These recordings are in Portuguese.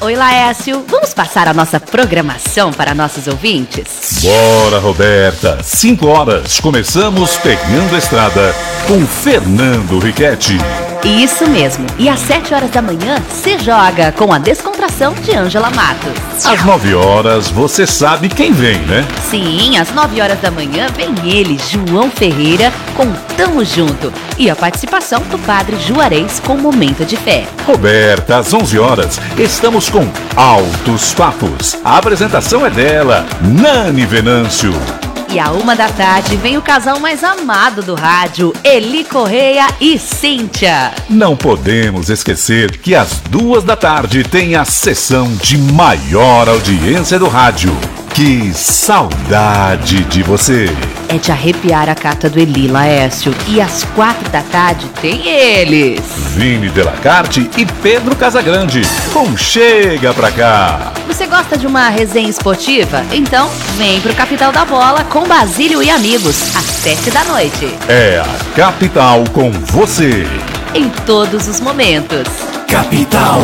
Oi, Laércio. Vamos passar a nossa programação para nossos ouvintes? Bora, Roberta. 5 horas. Começamos Pegando a Estrada com Fernando Riquetti. Isso mesmo. E às 7 horas da manhã, se joga com a descontração de Ângela Matos. Às 9 horas, você sabe quem vem, né? Sim, às 9 horas da manhã vem ele, João Ferreira, com Tamo Junto. E a participação do Padre Juarez com Momento de Fé. Roberta, às 11 horas, estamos com Altos Papos. A apresentação é dela, Nani Venâncio. E à 1 da tarde vem o casal mais amado do rádio, Eli Correia e Cíntia. Não podemos esquecer que às 2 da tarde tem a sessão de maior audiência do rádio. Que saudade de você! É de arrepiar a carta do Eli, Laércio. E às 4 da tarde tem eles, Vini Delacarte e Pedro Casagrande, com Chega Pra Cá. Você gosta de uma resenha esportiva? Então vem pro Capital da Bola com Basílio e amigos, às 7 da noite. É a Capital com você. Em todos os momentos. Capital.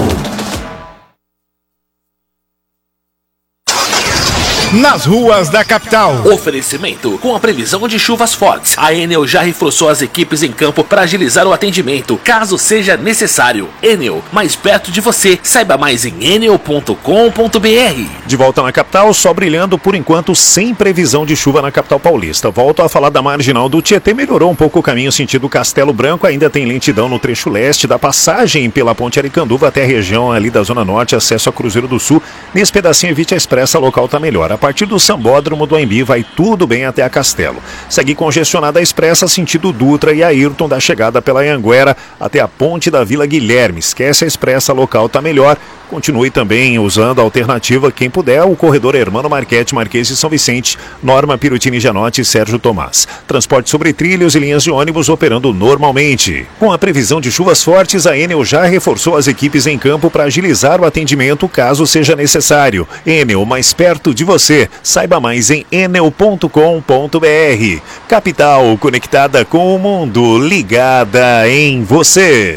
Nas ruas da capital. Oferecimento: com a previsão de chuvas fortes, a Enel já reforçou as equipes em campo para agilizar o atendimento, caso seja necessário. Enel, mais perto de você. Saiba mais em enel.com.br. De volta na capital, só brilhando por enquanto, sem previsão de chuva na capital paulista. Volto a falar da marginal do Tietê. Melhorou um pouco o caminho sentido Castelo Branco. Ainda tem lentidão no trecho leste da passagem pela Ponte Aricanduva até a região ali da Zona Norte, acesso a Cruzeiro do Sul. Nesse pedacinho, evite a expressa, local tá melhor. A partir do Sambódromo do Anhembi vai tudo bem até a Castelo. Segue congestionada a expressa sentido Dutra e Ayrton, da chegada pela Anhanguera até a ponte da Vila Guilherme. Esquece a expressa, local tá melhor. Continue também usando a alternativa, quem puder, o corredor Hermano Marchetti, Marquês de São Vicente, Norma Pirutini Janotti e Sérgio Tomás. Transporte sobre trilhos e linhas de ônibus operando normalmente. Com a previsão de chuvas fortes, a Enel já reforçou as equipes em campo para agilizar o atendimento caso seja necessário. Enel, mais perto de você. Saiba mais em enel.com.br. Capital, conectada com o mundo, ligada em você.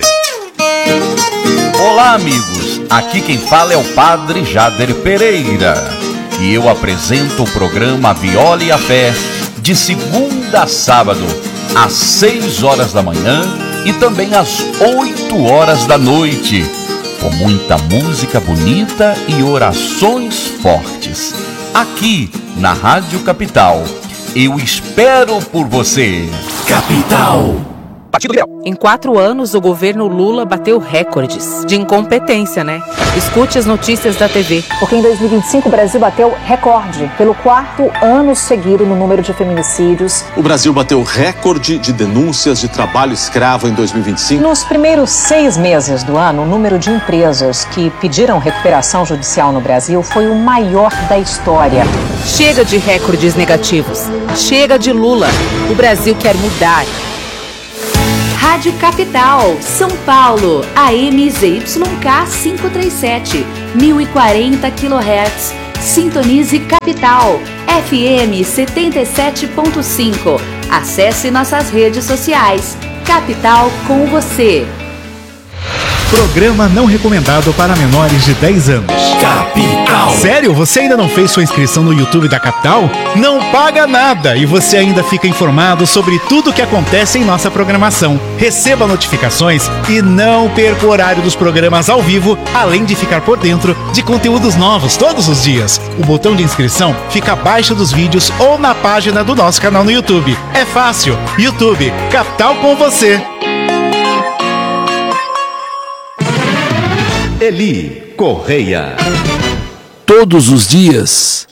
Olá, amigos. Aqui quem fala é o Padre Jader Pereira. E eu apresento o programa Viola e a Fé de segunda a sábado, às 6 horas da manhã e também às 8 horas da noite, com muita música bonita e orações fortes. Aqui na Rádio Capital. Eu espero por você. Capital. Em 4 anos, o governo Lula bateu recordes de incompetência, né? Escute as notícias da TV. Porque em 2025 o Brasil bateu recorde pelo 4º ano seguido no número de feminicídios. O Brasil bateu recorde de denúncias de trabalho escravo em 2025. Nos primeiros 6 meses do ano, o número de empresas que pediram recuperação judicial no Brasil foi o maior da história. Chega de recordes negativos. Chega de Lula. O Brasil quer mudar. Rádio Capital, São Paulo, AM ZYK 537, 1040 kHz. Sintonize Capital, FM 77.5. Acesse nossas redes sociais. Capital com você. Programa não recomendado para menores de 10 anos. Capital. Sério? Você ainda não fez sua inscrição no YouTube da Capital? Não paga nada e você ainda fica informado sobre tudo o que acontece em nossa programação. Receba notificações e não perca o horário dos programas ao vivo, além de ficar por dentro de conteúdos novos todos os dias. O botão de inscrição fica abaixo dos vídeos ou na página do nosso canal no YouTube. É fácil. YouTube, Capital com você. Eli Correia. Todos os dias,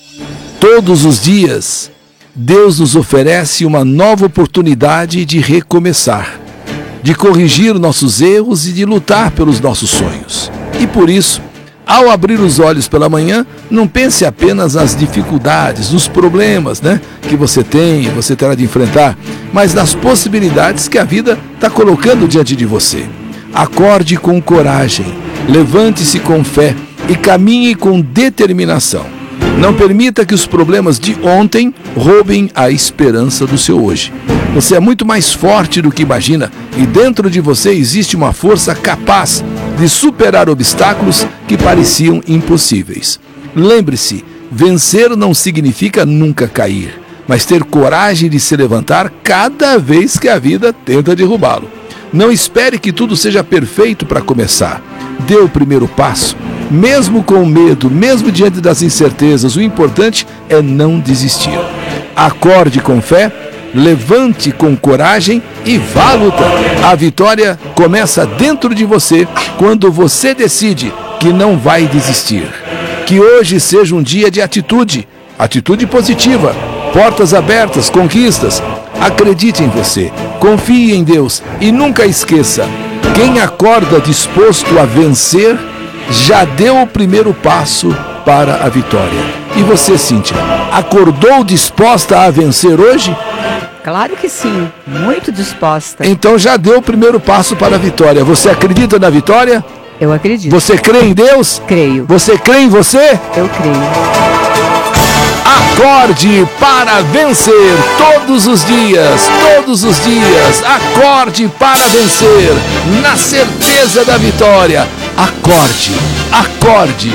Deus nos oferece uma nova oportunidade de recomeçar, de corrigir nossos erros e de lutar pelos nossos sonhos. E por isso, ao abrir os olhos pela manhã, não pense apenas nas dificuldades, nos problemas, que você terá de enfrentar, mas nas possibilidades que a vida está colocando diante de você. Acorde com coragem, levante-se com fé e caminhe com determinação. Não permita que os problemas de ontem roubem a esperança do seu hoje. Você é muito mais forte do que imagina e dentro de você existe uma força capaz de superar obstáculos que pareciam impossíveis. Lembre-se, vencer não significa nunca cair, mas ter coragem de se levantar cada vez que a vida tenta derrubá-lo. Não espere que tudo seja perfeito para começar. Dê o primeiro passo. Mesmo com medo, mesmo diante das incertezas, o importante é não desistir. Acorde com fé, levante com coragem e vá à luta. A vitória começa dentro de você quando você decide que não vai desistir. Que hoje seja um dia de atitude positiva, portas abertas, conquistas. Acredite em você, confie em Deus e nunca esqueça, quem acorda disposto a vencer, já deu o primeiro passo para a vitória. E você, Cíntia, acordou disposta a vencer hoje? Claro que sim, muito disposta. Então já deu o primeiro passo para a vitória. Você acredita na vitória? Eu acredito. Você crê em Deus? Creio. Você crê em você? Eu creio. Acorde para vencer todos os dias, acorde para vencer, na certeza da vitória. Acorde,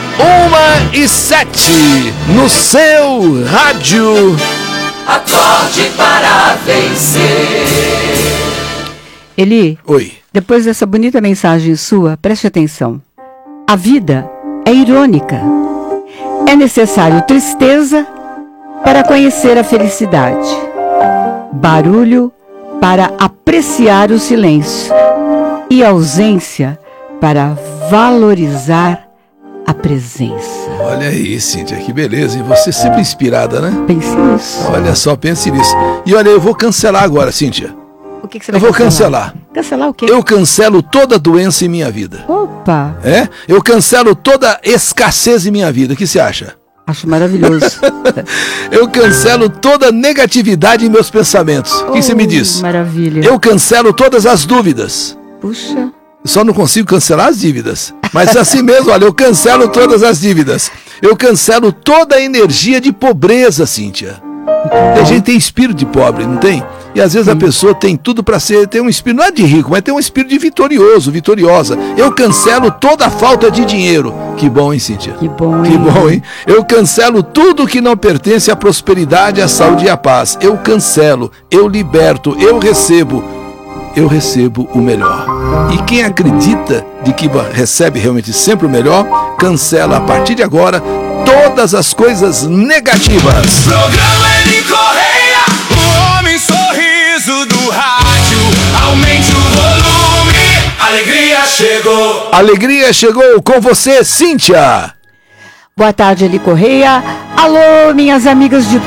1h07, no seu rádio. Acorde para vencer. Eli, oi. Depois dessa bonita mensagem sua, preste atenção. A vida é irônica. É necessário tristeza para conhecer a felicidade, barulho para apreciar o silêncio e ausência para valorizar a presença. Olha aí, Cíntia, que beleza, e você sempre inspirada, né? Pense nisso. Olha só, pense nisso. E olha, eu vou cancelar agora, Cíntia. O que você vai cancelar? Eu vou cancelar. Cancelar o quê? Eu cancelo toda doença em minha vida. Opa! Eu cancelo toda escassez em minha vida. O que você acha? Acho maravilhoso. Eu cancelo toda negatividade em meus pensamentos. O que você me diz? Maravilha. Eu cancelo todas as dúvidas. Puxa. Só não consigo cancelar as dívidas. Mas assim mesmo, olha, eu cancelo todas as dívidas. Eu cancelo toda a energia de pobreza, Cíntia. A gente tem espírito de pobre, não tem? E às vezes a pessoa tem tudo para ser, tem um espírito, não é de rico, mas tem um espírito de vitorioso, vitoriosa. Eu cancelo toda a falta de dinheiro. Que bom, hein, Cíntia? Que bom, hein? Que bom, hein? Eu cancelo tudo que não pertence à prosperidade, à saúde e à paz. Eu cancelo, eu liberto, eu recebo o melhor. E quem acredita de que recebe realmente sempre o melhor, cancela a partir de agora todas as coisas negativas. Programa Eli Correia, o homem sorriso do rádio. Aumente o volume, alegria chegou. Alegria chegou com você, Cíntia. Boa tarde, Eli Correia. Alô, minhas amigas de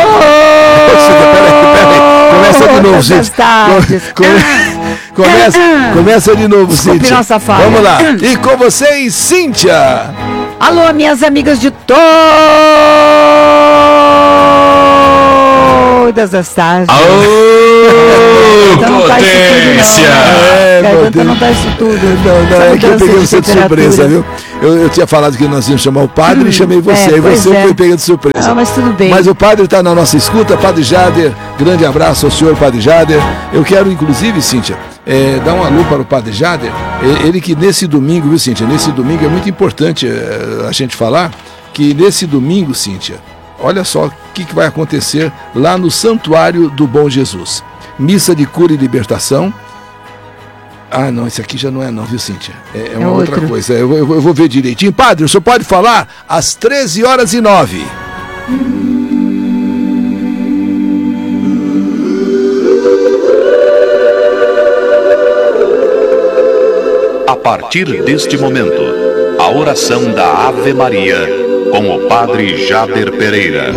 Peraí. Começa de novo, gente. Começa de novo, Cíntia. Nossa falha. Vamos lá. E com vocês, Cíntia. Alô, minhas amigas de todas as tardes. Potência! Garganta não dá isso tudo. Não, é que eu peguei você de surpresa, viu? Eu tinha falado que nós íamos chamar o padre e chamei você. Aí você foi pegando de surpresa. Não, mas tudo bem. Mas o padre está na nossa escuta, Padre Jader. Grande abraço ao senhor, Padre Jader. Eu quero, inclusive, Cíntia, dar um alô para o Padre Jader. Ele que nesse domingo, viu, Cíntia? Nesse domingo é muito importante a gente falar que nesse domingo, Cíntia, olha só o que vai acontecer lá no Santuário do Bom Jesus. Missa de cura e libertação. Ah, não, esse aqui já não é não, viu, Cíntia? É uma outra coisa. Eu vou ver direitinho. Padre, o senhor pode falar às 13h09. A partir deste momento, a oração da Ave Maria com o Padre Jader Pereira.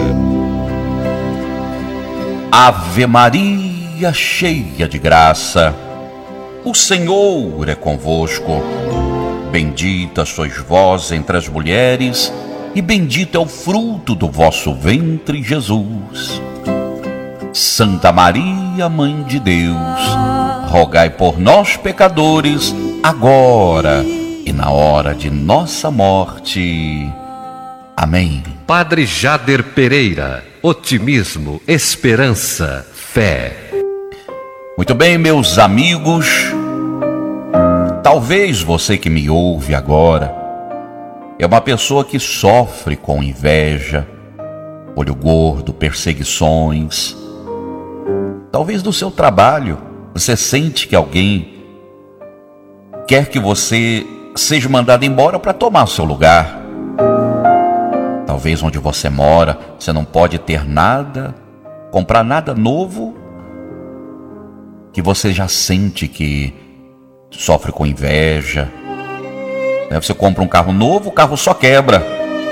Ave Maria, cheia de graça, o Senhor é convosco. Bendita sois vós entre as mulheres, e bendito é o fruto do vosso ventre, Jesus. Santa Maria, Mãe de Deus, rogai por nós, pecadores, agora e na hora de nossa morte. Amém. Padre Jader Pereira, otimismo, esperança, fé. Muito bem, meus amigos. Talvez você que me ouve agora é uma pessoa que sofre com inveja, olho gordo, perseguições. Talvez no seu trabalho você sente que alguém quer que você seja mandado embora para tomar o seu lugar. Talvez onde você mora, você não pode ter nada, comprar nada novo, que você já sente que sofre com inveja. Você compra um carro novo, o carro só quebra.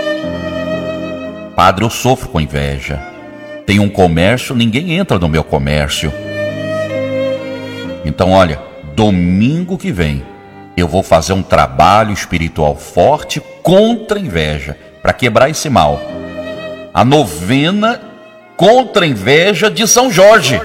Padre, eu sofro com inveja. Tem um comércio, ninguém entra no meu comércio. Então, olha, domingo que vem eu vou fazer um trabalho espiritual forte contra a inveja, para quebrar esse mal. A novena contra a inveja de São Jorge.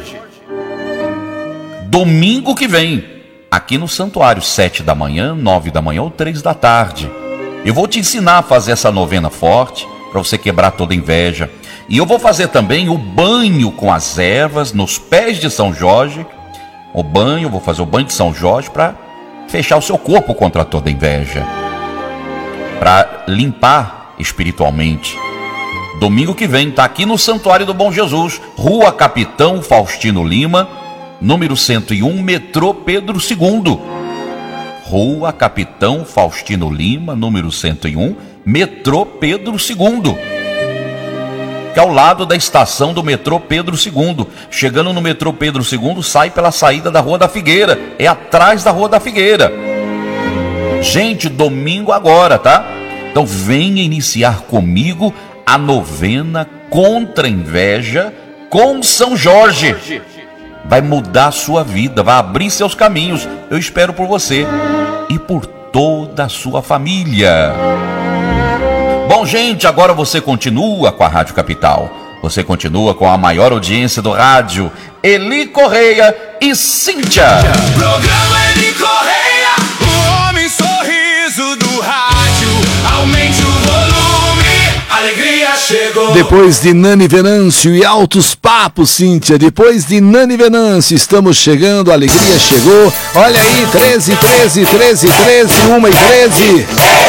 Domingo que vem, aqui no santuário, 7 da manhã, 9 da manhã ou 3 da tarde. Eu vou te ensinar a fazer essa novena forte, para você quebrar toda inveja. E eu vou fazer também o banho com as ervas nos pés de São Jorge. Vou fazer o banho de São Jorge para fechar o seu corpo contra toda inveja, para limpar espiritualmente. Domingo que vem, está aqui no Santuário do Bom Jesus, Rua Capitão Faustino Lima, número 101, metrô Pedro II. Rua Capitão Faustino Lima, número 101, metrô Pedro II. Que é ao lado da estação do metrô Pedro II. Chegando no metrô Pedro II, sai pela saída da Rua da Figueira. É atrás da Rua da Figueira. Gente, domingo agora, tá? Então venha iniciar comigo a novena contra a inveja com São Jorge. Vai mudar a sua vida, vai abrir seus caminhos. Eu espero por você e por toda a sua família. Bom, gente, agora você continua com a Rádio Capital. Você continua com a maior audiência do rádio, Eli Correia e Cíntia. Programa Eli Correia, o homem sorriso do rádio. Aumente o volume, a alegria chegou. Depois de Nani Venâncio e altos papos, Cíntia, depois de Nani Venâncio, estamos chegando, a alegria chegou. Olha aí, 13, 13, 13, 13, 1 e 13.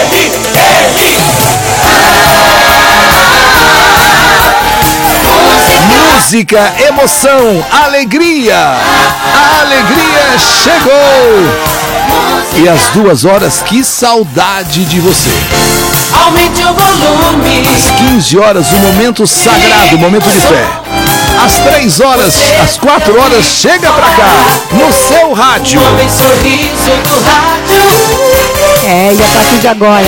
Música, emoção, alegria. A alegria chegou. E às 2 horas, que saudade de você. Aumente o volume. Às 15 horas, o momento sagrado, o momento de fé. Às 3 horas, às 4 horas, chega pra cá, no seu rádio. Sorriso do rádio. E a partir de agora.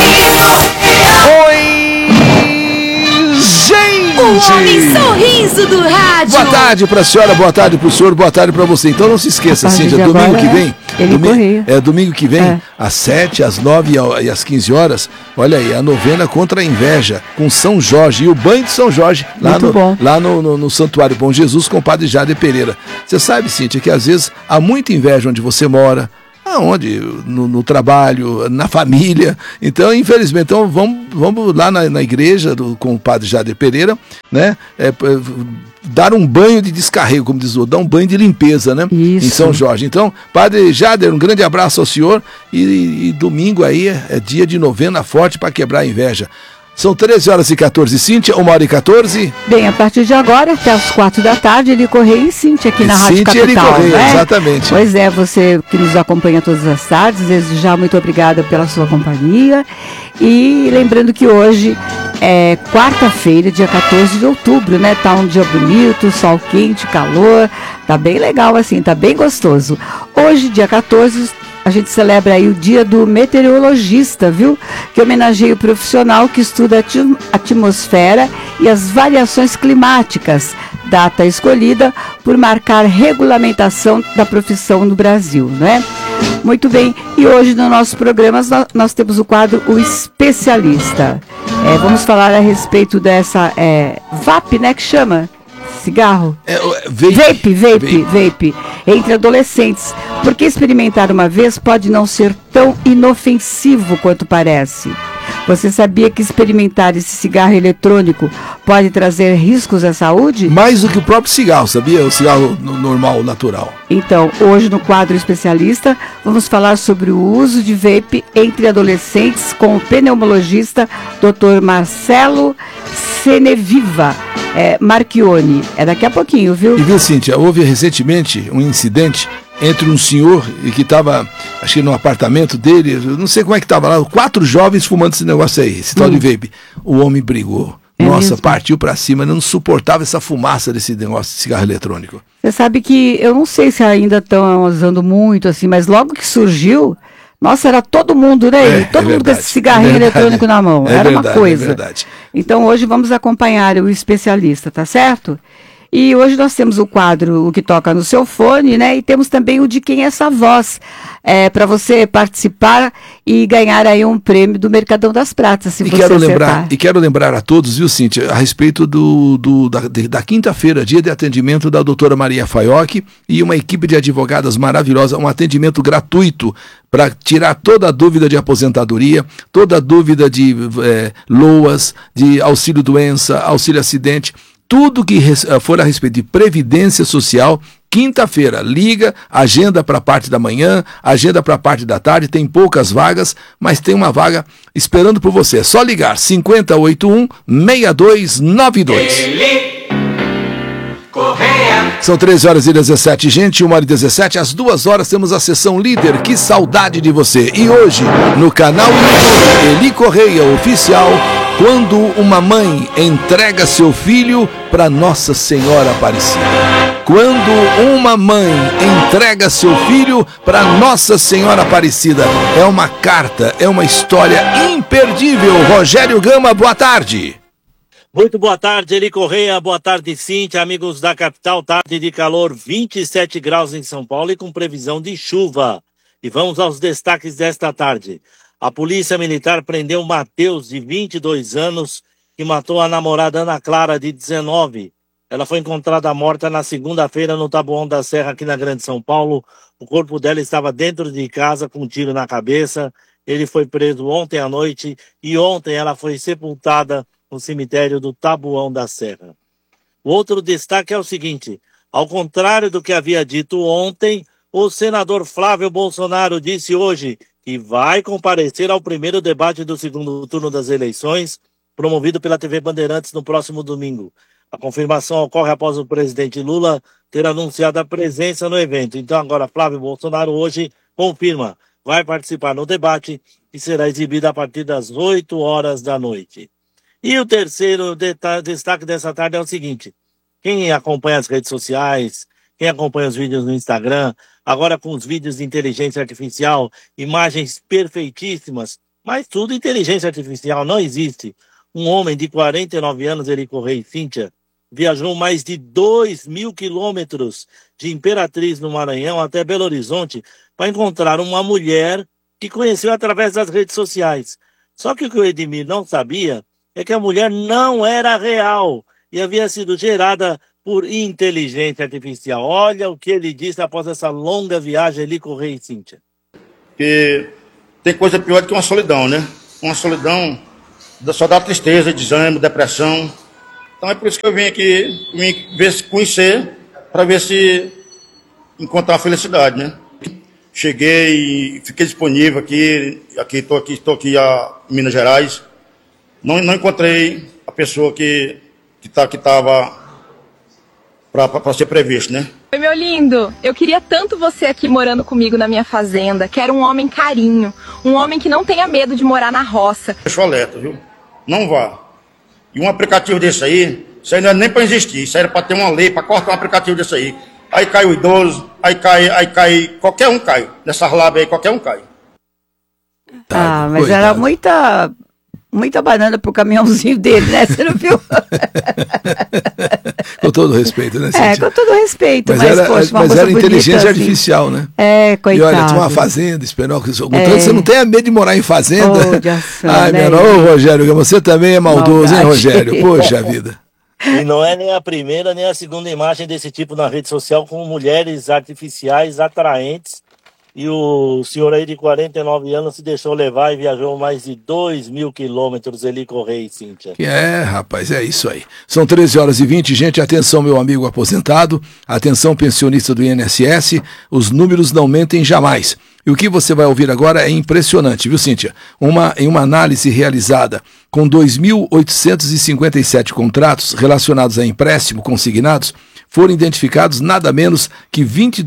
Oi, gente! O homem sorriso do rádio. Boa tarde pra senhora, boa tarde pro senhor, boa tarde pra você. Então não se esqueça, Cíntia, domingo que vem. Domingo que vem, às 7, às 9 e às 15 horas, olha aí, a novena contra a inveja, com São Jorge e o banho de São Jorge, lá no Santuário Bom Jesus, com o Padre Jader Pereira. Você sabe, Cíntia, que às vezes há muita inveja onde você mora, aonde? No trabalho, na família. Então, infelizmente, vamos lá na igreja com o Padre Jader Pereira, né? Dar um banho de descarrego, como diz o outro, dar um banho de limpeza, né? Isso. Em São Jorge. Então, Padre Jader, um grande abraço ao senhor e domingo aí é dia de novena forte para quebrar a inveja. São 13 horas e 14, Cíntia, 1h14. Bem, a partir de agora, até as 4 da tarde, Eli Correia e Cíntia aqui na Rádio Capital. Eli Correia, né? Exatamente. Pois é, você que nos acompanha todas as tardes, desde já muito obrigada pela sua companhia. E lembrando que hoje é quarta-feira, dia 14 de outubro, né? Tá um dia bonito, sol quente, calor, tá bem legal assim, tá bem gostoso. Hoje, dia 14, a gente celebra aí o dia do meteorologista, viu? Que homenageia o profissional que estuda a atmosfera e as variações climáticas. Data escolhida por marcar regulamentação da profissão no Brasil, né? Muito bem, e hoje no nosso programa nós temos o quadro O Especialista. Vamos falar a respeito dessa VAP, né, que chama? Cigarro? Vape, entre adolescentes. Porque experimentar uma vez pode não ser tão inofensivo quanto parece. Você sabia que experimentar esse cigarro eletrônico pode trazer riscos à saúde? Mais do que o próprio cigarro, sabia? O cigarro normal, natural. Então, hoje no quadro especialista, vamos falar sobre o uso de vape entre adolescentes com o pneumologista Dr. Marcelo Seneviva Marchione. É daqui a pouquinho, viu? E viu, Cíntia, houve recentemente um incidente entre um senhor que estava, acho que no apartamento dele, eu não sei como é que estava lá, 4 jovens fumando esse negócio aí, esse tal de vape. O homem brigou. Nossa, mesmo? Partiu pra cima, não suportava essa fumaça desse negócio de cigarro eletrônico. Você sabe que, eu não sei se ainda estão usando muito, assim, mas logo que surgiu, nossa, era todo mundo, né? Todo mundo com esse cigarrinho eletrônico na mão. Era verdade, uma coisa. É verdade. Então hoje vamos acompanhar o especialista, tá certo? E hoje nós temos o quadro O que Toca no Seu Fone, né? E temos também o De Quem é Essa Voz, para você participar e ganhar aí um prêmio do Mercadão das Pratas, se você acertar. E quero lembrar a todos, viu, Cíntia, a respeito da quinta-feira, dia de atendimento da doutora Maria Faiocchi e uma equipe de advogadas maravilhosa, um atendimento gratuito para tirar toda a dúvida de aposentadoria, toda a dúvida de LOAS, de auxílio-doença, auxílio-acidente, tudo que for a respeito de previdência social. Quinta-feira, liga, agenda para a parte da manhã, agenda para a parte da tarde, tem poucas vagas, mas tem uma vaga esperando por você. É só ligar, 5081-6292. São 13h17, gente, 1h17, às 2h temos a sessão líder, que saudade de você. E hoje, no canal YouTube Eli Correia Oficial, quando uma mãe entrega seu filho para Nossa Senhora Aparecida. Quando uma mãe entrega seu filho para Nossa Senhora Aparecida. É uma carta, é uma história imperdível. Rogério Gama, boa tarde. Muito boa tarde, Eli Correia, boa tarde, Cíntia, amigos da capital, tarde de calor, 27 graus em São Paulo e com previsão de chuva. E vamos aos destaques desta tarde. A Polícia Militar prendeu Matheus, de 22 anos, que matou a namorada Ana Clara, de 19. Ela foi encontrada morta na segunda-feira no Taboão da Serra, aqui na Grande São Paulo. O corpo dela estava dentro de casa com um tiro na cabeça. Ele foi preso ontem à noite e ontem ela foi sepultada no cemitério do Taboão da Serra. O outro destaque é o seguinte: ao contrário do que havia dito ontem, o senador Flávio Bolsonaro disse hoje que vai comparecer ao primeiro debate do segundo turno das eleições, promovido pela TV Bandeirantes no próximo domingo. A confirmação ocorre após o presidente Lula ter anunciado a presença no evento. Então agora Flávio Bolsonaro hoje confirma, vai participar no debate que será exibido a partir das 8h da noite. E o terceiro destaque dessa tarde é o seguinte: quem acompanha as redes sociais, quem acompanha os vídeos no Instagram, agora com os vídeos de inteligência artificial, imagens perfeitíssimas, mas tudo inteligência artificial, não existe. Um homem de 49 anos, Eli Correia e Cíntia, viajou mais de 2.000 quilômetros de Imperatriz, no Maranhão, até Belo Horizonte, para encontrar uma mulher que conheceu através das redes sociais. Só que o que o Edmir não sabia é que a mulher não era real e havia sido gerada por inteligência artificial. Olha o que ele disse após essa longa viagem, Eli Correia e Cíntia. Porque tem coisa pior do que uma solidão, né? Uma solidão só dá tristeza, desânimo, depressão. Então é por isso que eu vim aqui, conhecer, para ver se encontrar a felicidade, né? Cheguei e fiquei disponível estou aqui em Minas Gerais. Não encontrei a pessoa que estava para ser previsto, né? Oi, meu lindo, eu queria tanto você aqui morando comigo na minha fazenda. Quero um homem carinho, um homem que não tenha medo de morar na roça. Deixa o alerta, viu? Não vá. E um aplicativo desse aí, isso aí não é nem para existir, isso aí era para ter uma lei, para cortar um aplicativo desse aí. Aí cai o idoso, aí cai, qualquer um cai. Nessas lábias aí, qualquer um cai. Ah, mas era muita banana pro caminhãozinho dele, né? Você não viu? Com todo respeito, né, Cíntia? Com todo respeito, mas poxa, mas era inteligência artificial, né? Coitado. E olha, tinha uma fazenda, esperou que você não tenha medo de morar em fazenda. Ai, né? Rogério, você também é maldoso, hein, Rogério? Poxa vida. E não é nem a primeira nem a segunda imagem desse tipo na rede social, com mulheres artificiais atraentes E o senhor aí de 49 anos se deixou levar e viajou mais de 2.000 quilômetros, Eli Correia e Cíntia. Rapaz, é isso aí. São 13h20, gente, atenção meu amigo aposentado, atenção pensionista do INSS, os números não mentem jamais. E o que você vai ouvir agora é impressionante, viu, Cíntia? Em uma análise realizada com 2.857 contratos relacionados a empréstimo consignados, foram identificados nada menos que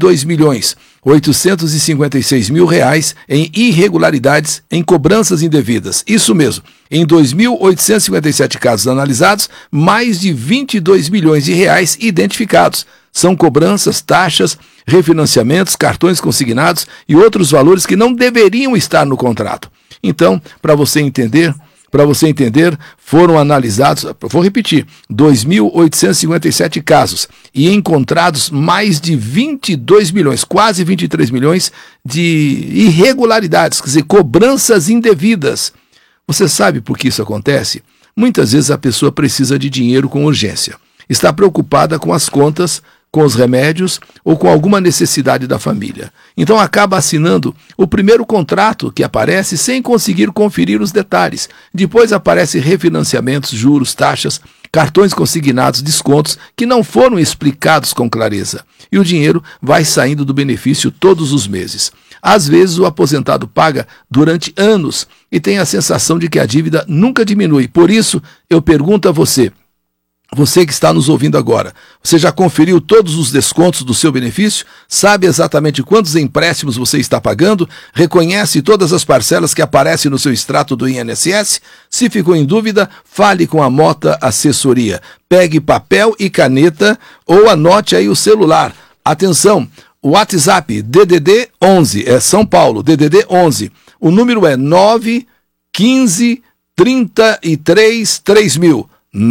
22.856.000 reais em irregularidades em cobranças indevidas. Isso mesmo, em 2.857 casos analisados, mais de 22 milhões de reais identificados. São cobranças, taxas, refinanciamentos, cartões consignados e outros valores que não deveriam estar no contrato. Então, para você entender, foram analisados, vou repetir, 2.857 casos e encontrados mais de 22 milhões, quase 23 milhões de irregularidades, quer dizer, cobranças indevidas. Você sabe por que isso acontece? Muitas vezes a pessoa precisa de dinheiro com urgência. Está preocupada com as contas, com os remédios ou com alguma necessidade da família. Então acaba assinando o primeiro contrato que aparece sem conseguir conferir os detalhes. Depois aparecem refinanciamentos, juros, taxas, cartões consignados, descontos que não foram explicados com clareza. E o dinheiro vai saindo do benefício todos os meses. Às vezes o aposentado paga durante anos e tem a sensação de que a dívida nunca diminui. Por isso, eu pergunto a você que está nos ouvindo agora, você já conferiu todos os descontos do seu benefício? Sabe exatamente quantos empréstimos você está pagando? Reconhece todas as parcelas que aparecem no seu extrato do INSS? Se ficou em dúvida, fale com a Mota Assessoria. Pegue papel e caneta ou anote aí o celular. Atenção, o WhatsApp DDD 11, é São Paulo, DDD 11. O número é 915 33 3000.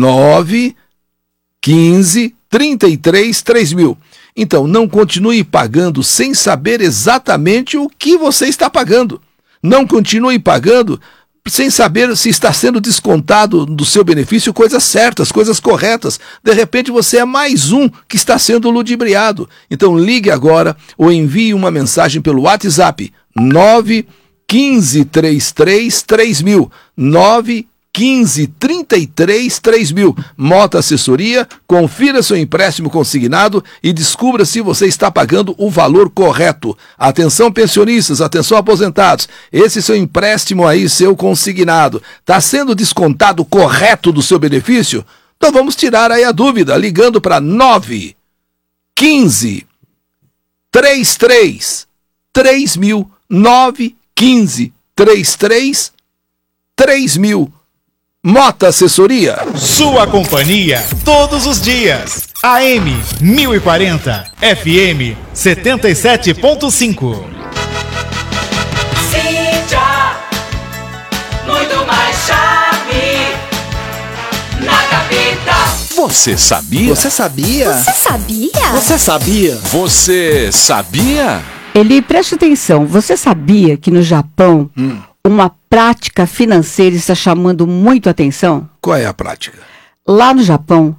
915 33 3000. Então, não continue pagando sem saber exatamente o que você está pagando. Não continue pagando sem saber se está sendo descontado do seu benefício coisas certas, coisas corretas. De repente você é mais um que está sendo ludibriado. Então ligue agora ou envie uma mensagem pelo WhatsApp 915 33 3000. 915 33 3000. Mota Assessoria, confira seu empréstimo consignado e descubra se você está pagando o valor correto. Atenção pensionistas, atenção aposentados, esse seu empréstimo aí, seu consignado, está sendo descontado correto do seu benefício? Então vamos tirar aí a dúvida, ligando para 915 33 3000. 915 33 3000. Mota Assessoria. Sua companhia todos os dias. AM 1040, FM 77.5. Cíntia, muito mais charme na capital. Você sabia? Você sabia? Você sabia? Você sabia? Você sabia? Eli, preste atenção. Você sabia que no Japão uma prática financeira está chamando muito a atenção? Qual é a prática? Lá no Japão,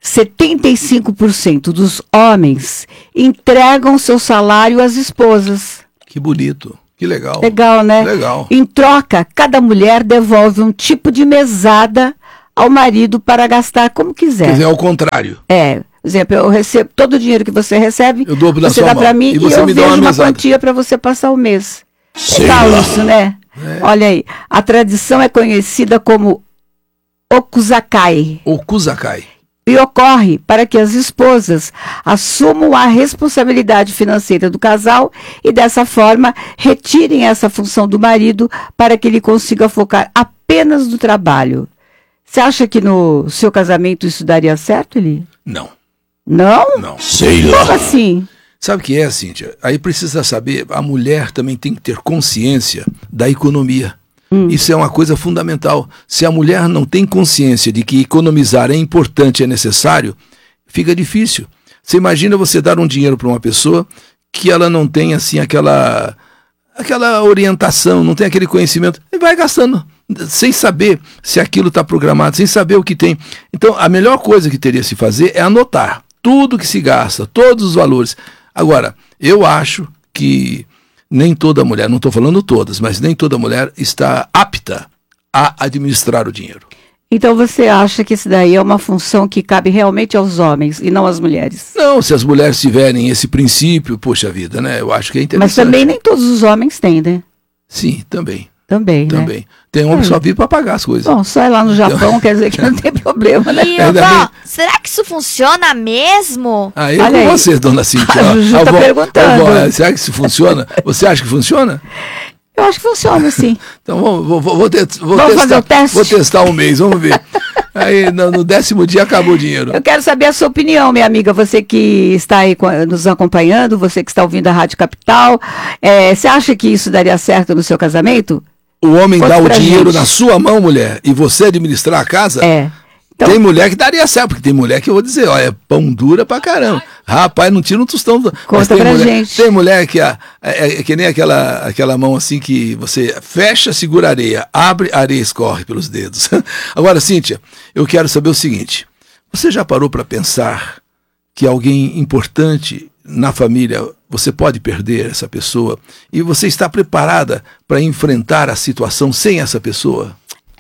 75% dos homens entregam seu salário às esposas. Que bonito, que legal. Legal, né? Legal. Em troca, cada mulher devolve um tipo de mesada ao marido para gastar como quiser. Quer dizer, ao contrário. Por exemplo, eu recebo todo o dinheiro que você recebe, eu dou você dá para mim e eu vejo uma quantia para você passar o mês. Legal isso, né? Olha aí, a tradição é conhecida como Okuzakai. Okuzakai. E ocorre para que as esposas assumam a responsabilidade financeira do casal e dessa forma retirem essa função do marido para que ele consiga focar apenas no trabalho. Você acha que no seu casamento isso daria certo, Eli? Não. Não? Não. Sei lá. Como assim? Sabe o que é, Cíntia? Aí precisa saber, a mulher também tem que ter consciência da economia. Isso é uma coisa fundamental. Se a mulher não tem consciência de que economizar é importante, é necessário, fica difícil. Você imagina você dar um dinheiro para uma pessoa que ela não tem assim aquela orientação, não tem aquele conhecimento, e vai gastando, sem saber se aquilo está programado, sem saber o que tem. Então, a melhor coisa que teria se fazer é anotar tudo que se gasta, todos os valores. Agora, eu acho que nem toda mulher, não estou falando todas, mas nem toda mulher está apta a administrar o dinheiro. Então você acha que isso daí é uma função que cabe realmente aos homens e não às mulheres? Não, se as mulheres tiverem esse princípio, poxa vida, né? Eu acho que é interessante. Mas também nem todos os homens têm, né? Sim, também. Também, né? Também. Tem homem que só vive para pagar as coisas. Bom, só ir lá no Japão quer dizer que não tem problema, né? E, será que isso funciona mesmo? Aí é com você, dona Cíntia. A Juju tá perguntando. Será que isso funciona? Você acha que funciona? Eu acho que funciona, sim. Então vou testar, fazer o teste? Vou testar um mês, vamos ver. Aí no 10º dia acabou o dinheiro. Eu quero saber a sua opinião, minha amiga. Você que está aí nos acompanhando, você que está ouvindo a Rádio Capital. Você acha que isso daria certo no seu casamento? O homem dá o dinheiro na sua mão, mulher, e você administrar a casa? Então, tem mulher que daria certo, porque tem mulher que eu vou dizer, ó, é pão dura pra caramba. Rapaz, não tira um tostão. Conta pra gente. Tem mulher que é que nem aquela mão assim que você fecha, segura a areia, abre, a areia escorre pelos dedos. Agora, Cíntia, eu quero saber o seguinte, você já parou para pensar que alguém importante na família, você pode perder essa pessoa e você está preparada para enfrentar a situação sem essa pessoa?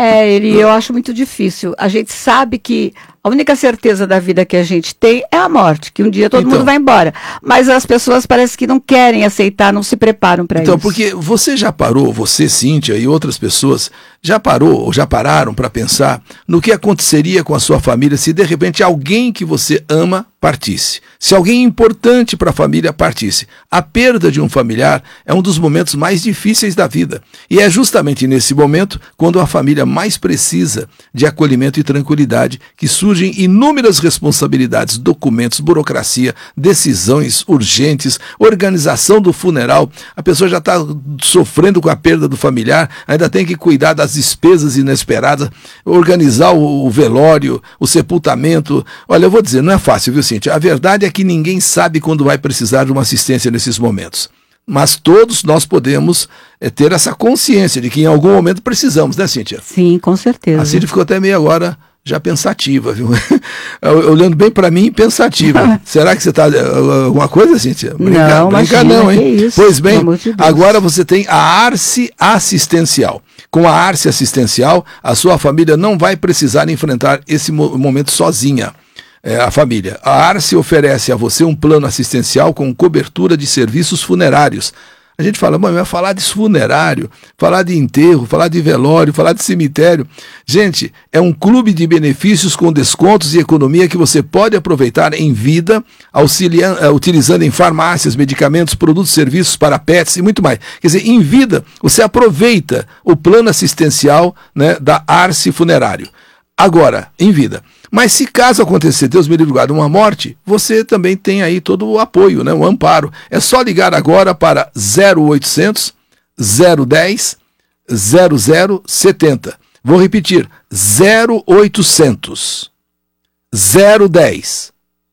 Eu acho muito difícil. A gente sabe que a única certeza da vida que a gente tem é a morte, que um dia todo mundo vai embora. Mas as pessoas parece que não querem aceitar, não se preparam para isso. Então, porque você já parou, você, Cíntia, e outras pessoas, já parou ou já pararam para pensar no que aconteceria com a sua família se de repente alguém que você ama partisse. Se alguém importante para a família partisse. A perda de um familiar é um dos momentos mais difíceis da vida. E é justamente nesse momento quando a família mais precisa de acolhimento e tranquilidade que surgem inúmeras responsabilidades, documentos, burocracia, decisões urgentes, organização do funeral. A pessoa já está sofrendo com a perda do familiar, ainda tem que cuidar das despesas inesperadas, organizar o velório, o sepultamento. Olha, eu vou dizer, não é fácil, viu, Cíntia? A verdade é que ninguém sabe quando vai precisar de uma assistência nesses momentos. Mas todos nós podemos ter essa consciência de que em algum momento precisamos, né, Cíntia? Sim, com certeza. A Cíntia ficou até meio agora já pensativa, viu? Olhando bem para mim, pensativa. Será que você está alguma coisa, Cíntia? Não, brincar não, hein? Que isso, pois bem, de agora você tem a Arce Assistencial. Com a Arce Assistencial, a sua família não vai precisar enfrentar esse momento sozinha. A família. A Arce oferece a você um plano assistencial com cobertura de serviços funerários. A gente fala, mãe, vai falar de funerário, falar de enterro, falar de velório, falar de cemitério. Gente, é um clube de benefícios com descontos e economia que você pode aproveitar em vida, utilizando em farmácias, medicamentos, produtos, serviços para pets e muito mais. Quer dizer, em vida, você aproveita o plano assistencial, né, da Arce Funerário. Agora, em vida. Mas se caso acontecer, Deus me livre, guarda, uma morte, você também tem aí todo o apoio, né, o amparo. É só ligar agora para 0800 010 0070. Vou repetir, 0800 010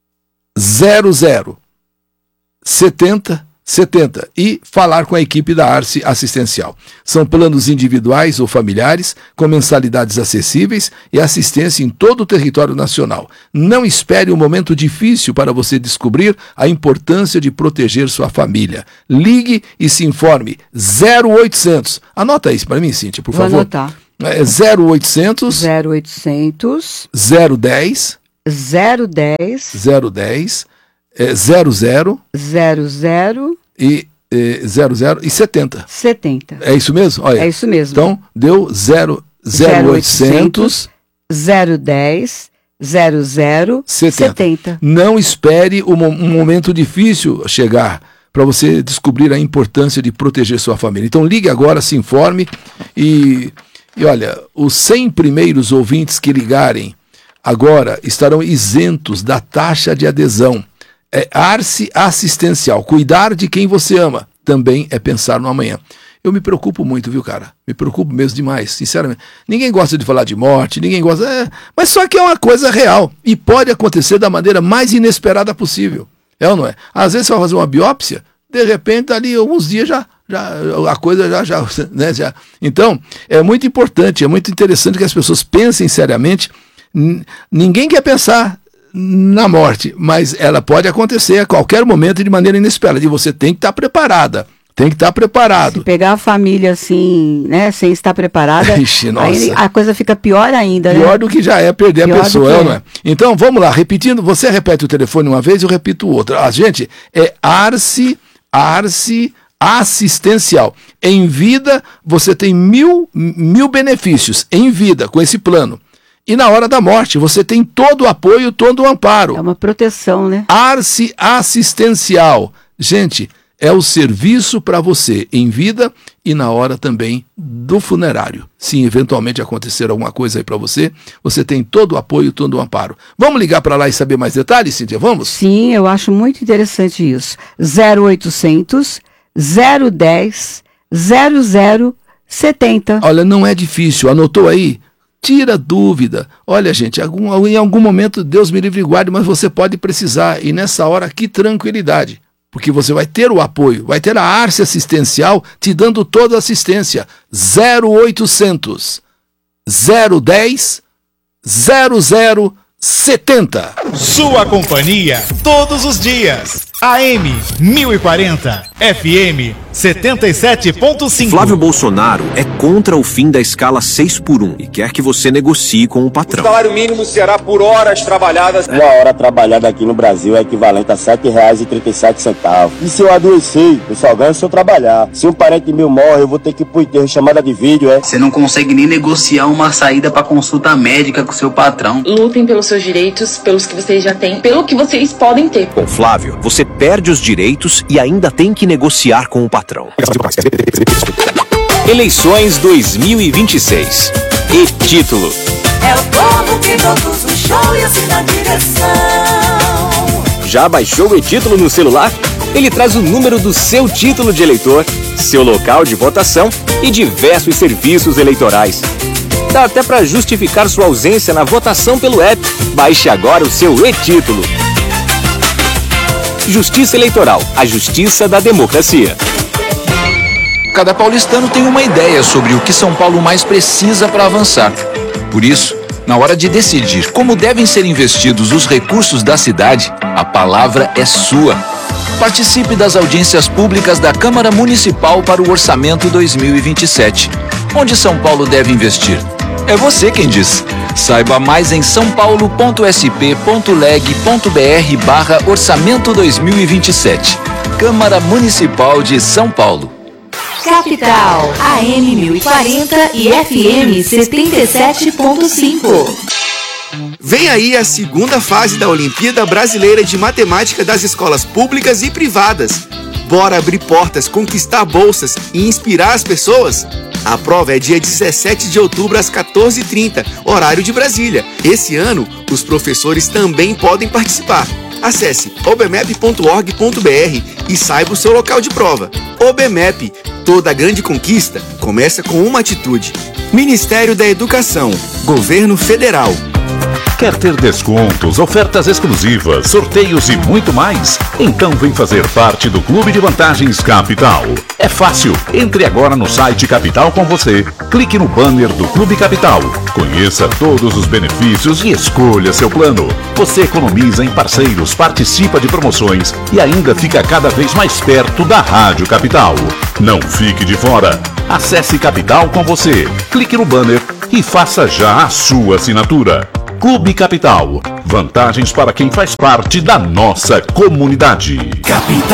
0070 e falar com a equipe da Arce Assistencial. São planos individuais ou familiares, com mensalidades acessíveis e assistência em todo o território nacional. Não espere um momento difícil para você descobrir a importância de proteger sua família. Ligue e se informe. 0800. Anota isso para mim, Cíntia, por favor. Vou anotar. 0800 010 010 00 e 00 e 70. 70. É isso mesmo? Olha. É isso mesmo. Então, deu 0800 010 00 70. Não espere um momento difícil chegar para você descobrir a importância de proteger sua família. Então, ligue agora, se informe e olha, os 100 primeiros ouvintes que ligarem agora estarão isentos da taxa de adesão. É Arce Assistencial. Cuidar de quem você ama também é pensar no amanhã. Eu me preocupo muito, viu, cara? Me preocupo mesmo demais, sinceramente. Ninguém gosta de falar de morte, ninguém gosta... mas só que é uma coisa real e pode acontecer da maneira mais inesperada possível. É ou não é? Às vezes você vai fazer uma biópsia, de repente ali alguns dias já a coisa né, já... Então, é muito importante, é muito interessante que as pessoas pensem seriamente. Ninguém quer pensar na morte, mas ela pode acontecer a qualquer momento de maneira inesperada, e você tem que estar preparada, Tem que estar preparado. Se pegar a família assim, né, sem estar preparada, Ixi, nossa. aí a coisa fica pior ainda, Pior né? do que já é perder Pior a pessoa, do que não é? Então, vamos lá, repetindo, você repete o telefone uma vez, eu repito outra. Gente, é Arce Assistencial. Em vida, você tem mil benefícios, em vida, com esse plano. E na hora da morte, você tem todo o apoio, todo o amparo. É uma proteção, né? Arce Assistencial. Gente, é o serviço para você em vida e na hora também do funerário. Se eventualmente acontecer alguma coisa aí para você, você tem todo o apoio, todo o amparo. Vamos ligar para lá e saber mais detalhes, Cíntia? Vamos? Sim, eu acho muito interessante isso. 0800 010 0070. Olha, não é difícil. Anotou aí? Tira dúvida. Olha, gente, em algum momento, Deus me livre e guarde, mas você pode precisar. E nessa hora, que tranquilidade. Porque você vai ter o apoio, vai ter a Arce Assistencial te dando toda a assistência. 0800 010 0070. Sua companhia todos os dias. AM 1040, FM 77.5. Flávio Bolsonaro é contra o fim da escala 6x1 e quer que você negocie com o patrão. O salário mínimo será por horas trabalhadas. Uma hora trabalhada aqui no Brasil é equivalente a R$ 7,37. E se eu adoecer, eu só ganho se eu trabalhar. Se um parente meu morre, eu vou ter que ir pro enterro, chamada de vídeo, Você não consegue nem negociar uma saída para consulta médica com seu patrão. Lutem pelos seus direitos, pelos que vocês já têm, pelo que vocês podem ter. Com Flávio, você perde os direitos e ainda tem que negociar com o patrão. Eleições 2026. E-título. É o povo que produz o show e assina a direção. Já baixou o e-título no celular? Ele traz o número do seu título de eleitor, seu local de votação e diversos serviços eleitorais. Dá até para justificar sua ausência na votação pelo app. Baixe agora o seu e-título. Justiça Eleitoral, a justiça da democracia. Cada paulistano tem uma ideia sobre o que São Paulo mais precisa para avançar. Por isso, na hora de decidir como devem ser investidos os recursos da cidade, a palavra é sua. Participe das audiências públicas da Câmara Municipal para o Orçamento 2027. Onde São Paulo deve investir? É você quem diz. Saiba mais em saopaulo.sp.leg.br/orçamento 2027. Câmara Municipal de São Paulo. Capital, AM 1040 e FM 77.5. Vem aí a segunda fase da Olimpíada Brasileira de Matemática das escolas públicas e privadas. Bora abrir portas, conquistar bolsas e inspirar as pessoas? A prova é dia 17 de outubro às 14h30, horário de Brasília. Esse ano, os professores também podem participar. Acesse obmep.org.br e saiba o seu local de prova. OBMEP, toda grande conquista começa com uma atitude. Ministério da Educação, Governo Federal. Quer ter descontos, ofertas exclusivas, sorteios e muito mais? Então vem fazer parte do Clube de Vantagens Capital. É fácil. Entre agora no site Capital com você. Clique no banner do Clube Capital. Conheça todos os benefícios e escolha seu plano. Você economiza em parceiros, participa de promoções e ainda fica cada vez mais perto da Rádio Capital. Não fique de fora. Acesse Capital com você. Clique no banner e faça já a sua assinatura. Clube Capital. Vantagens para quem faz parte da nossa comunidade. Capital.